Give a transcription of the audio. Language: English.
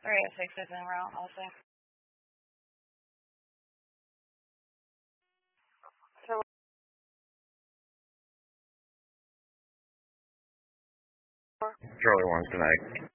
306 is en route also. Charlie 1 tonight.